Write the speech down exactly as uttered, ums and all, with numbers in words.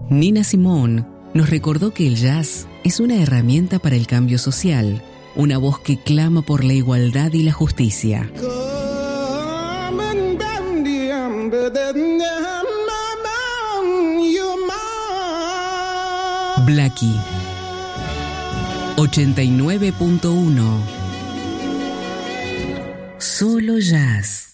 Nina Simone nos recordó que el jazz es una herramienta para el cambio social, una voz que clama por la igualdad y la justicia. Blackie ochenta y nueve punto uno. Solo jazz.